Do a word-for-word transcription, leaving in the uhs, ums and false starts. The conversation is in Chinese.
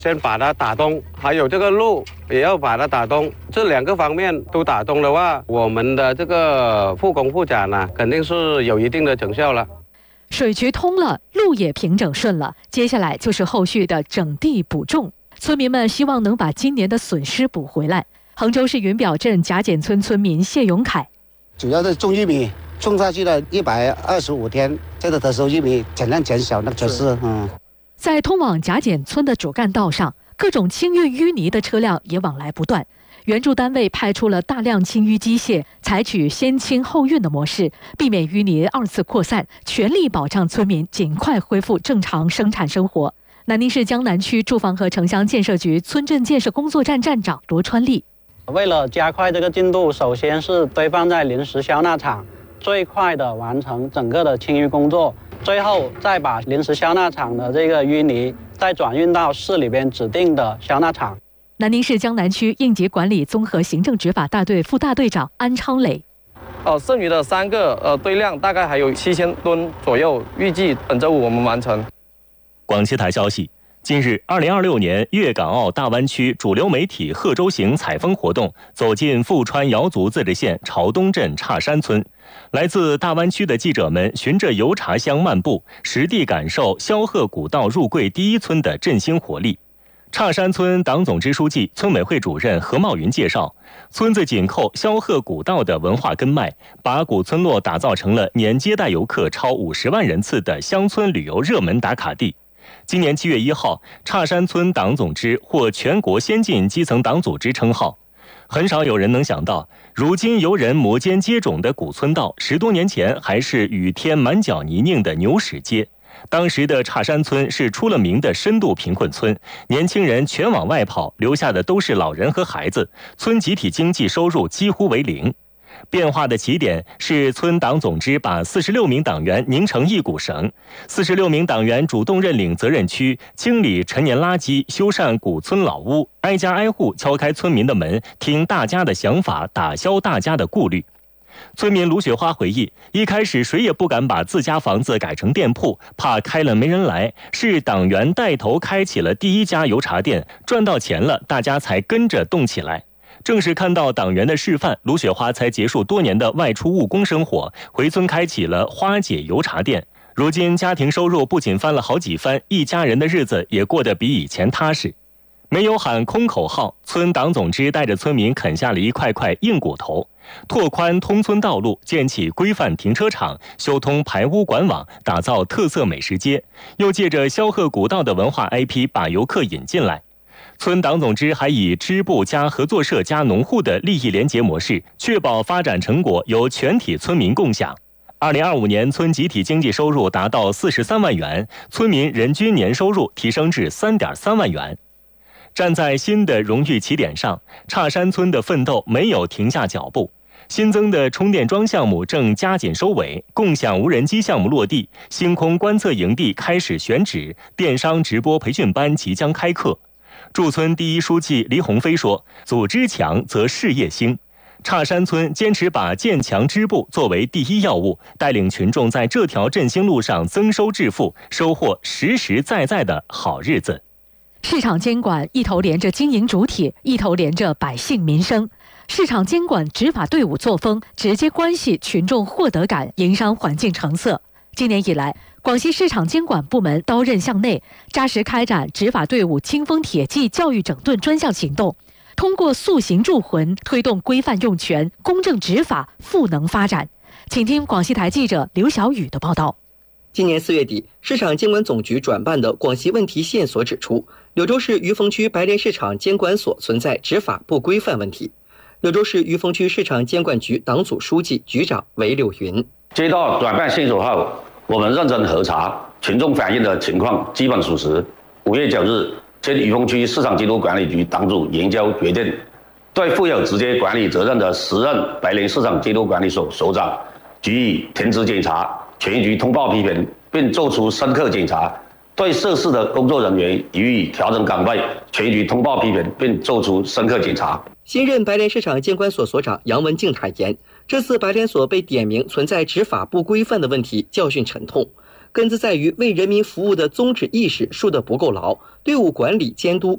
先把它打通，还有这个路也要把它打通，这两个方面都打通的话，我们的这个复工复产呢，肯定是有一定的成效了。 水渠通了，路也平整顺了，接下来就是后续的整地补种。村民们希望能把今年的损失补回来。衡州市云表镇贾简村村民谢永凯， 主要是种玉米，种下去了一百二十五天，这个得收玉米产量减少，那就是嗯。 在通往贾简村的主干道上，各种清运淤泥的车辆也往来不断。援助单位派出了大量清淤机械，采取先清后运的模式，避免淤泥二次扩散，全力保障村民尽快恢复正常生产生活。南宁市江南区住房和城乡建设局村镇建设工作站站长罗川丽， 为了加快这个进度，首先是堆放在临时消纳场，最快的完成整个的清淤工作，最后再把临时消纳场的这个淤泥再转运到市里边指定的消纳场。 南宁市江南区应急管理综合行政执法大队副大队长安昌磊， 呃，剩余的三个呃堆量大概还有七千吨左右，预计本周五我们完成。 广西台消息，近日，二零二六年粤港澳大湾区主流媒体贺州行采风活动走进富川瑶族自治县潮东镇岔山村。来自大湾区的记者们循着油茶乡漫步，实地感受萧贺古道入桂第一村的振兴活力。岔山村党总支书记、村委会主任何茂云介绍，村子紧扣萧贺古道的文化根脉，把古村落打造成了年接待游客超五十万人次的乡村旅游热门打卡地。今年七月一号，岔山村党总支获全国先进基层党组织称号。很少有人能想到，如今游人摩肩接踵的古村道，十多年前还是雨天满脚泥泞的牛屎街。当时的岔山村是出了名的深度贫困村，年轻人全往外跑，留下的都是老人和孩子，村集体经济收入几乎为零。变化的起点是村党总支把四十六名党员拧成一股绳，四十六名党员主动认领责任区，清理陈年垃圾，修缮古村老屋，挨家挨户敲开村民的门，听大家的想法，打消大家的顾虑。村民卢雪花回忆，一开始谁也不敢把自家房子改成店铺，怕开了没人来，是党员带头开启了第一家油茶店，赚到钱了，大家才跟着动起来。正是看到党员的示范，卢雪花才结束多年的外出务工生活，回村开启了花姐油茶店。如今家庭收入不仅翻了好几番，一家人的日子也过得比以前踏实。没有喊空口号，村党总支带着村民啃下了一块块硬骨头，拓宽通村道路，建起规范停车场，修通排污管网，打造特色美食街，又借着萧贺古道的文化 I P 把游客引进来。村党总支还以支部加合作社加农户的利益联结模式，确保发展成果由全体村民共享。二零二五年，村集体经济收入达到四十三万元，村民人均年收入提升至三点三万元。站在新的荣誉起点上，岔山村的奋斗没有停下脚步。新增的充电桩项目正加紧收尾，共享无人机项目落地，星空观测营地开始选址，电商直播培训班即将开课。驻村第一书记黎鸿飞说：“组织强则事业兴。”岔山村坚持把建强支部作为第一要务，带领群众在这条振兴路上增收致富，收获实实在在的好日子。 市场监管一头连着经营主体，一头连着百姓民生。市场监管执法队伍作风直接关系群众获得感、营商环境成色。今年以来，广西市场监管部门刀刃向内，扎实开展执法队伍清风铁骑教育整顿专项行动，通过塑形铸魂，推动规范用权、公正执法、赋能发展。请听广西台记者刘小雨的报道。 今年四月底，市场监管总局转办的广西问题线索指出，柳州市余丰区白莲市场监管所存在执法不规范问题。柳州市余丰区市场监管局党组书记、局长韦柳云： 接到转办线索后，我们认真核查，群众反映的情况基本属实。五月九日，经余丰区市场监督管理局党组研究决定，对负有直接管理责任的时任白莲市场监督管理所所长予以停职检查，全局通报批评，并作出深刻检查；对涉事的工作人员予以调整岗位，全局通报批评，并作出深刻检查。 新任白莲市场监管所所长杨文静坦言，这次白莲所被点名存在执法不规范的问题，教训沉痛。 根子在于为人民服务的宗旨意识树得不够牢，队伍管理监督